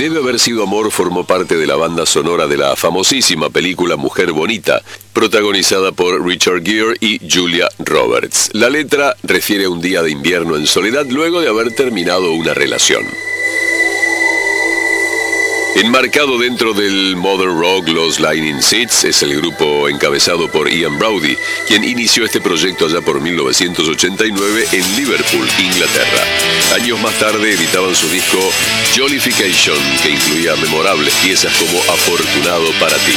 Debe haber sido amor formó parte de la banda sonora de la famosísima película Mujer Bonita, protagonizada por Richard Gere y Julia Roberts. La letra refiere a un día de invierno en soledad luego de haber terminado una relación. Enmarcado dentro del modern rock, los Lightning Seeds es el grupo encabezado por Ian Braudy, quien inició este proyecto allá por 1989 en Liverpool, Inglaterra. Años más tarde editaban su disco Jollification, que incluía memorables piezas como Afortunado para ti.